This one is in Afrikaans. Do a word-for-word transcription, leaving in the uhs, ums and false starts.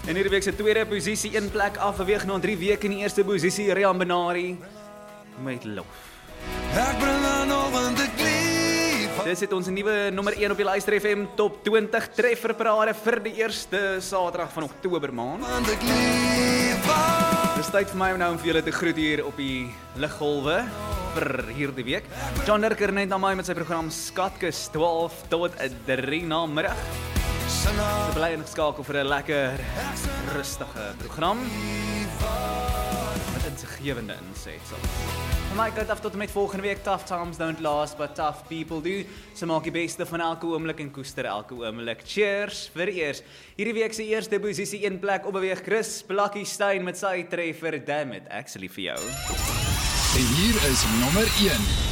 En hierdie week se tweede posisie een plek afbeweeg na drie weke in die eerste posisie, Rian Benari met Lof. Ek bring aan nog in die klief. Dis het ons 'n nuwe nommer een op die Luister F M Top twintig trefferparade vir die eerste Saterdag van Oktober maand. Dis tyd vir my om nou om vir julle te groet hier op die liggolwe vir hierdie week. John Dirker net na my met sy program Skatkis twaalf tot drie na middag. Ek bly ingeskakel vir 'n lekker rustige program met insiggewende insetsels. Van my kant af tot en met volgende week, tough times don't last, but tough people do. So maak die beste van elke oomblik en koester elke oomblik. Cheers vir eers. Hierdie week se eerste posisie een plek opbeweeg Chris Blakkie Stein met sy treffer Damn It, actually vir jou. En hier is nommer een.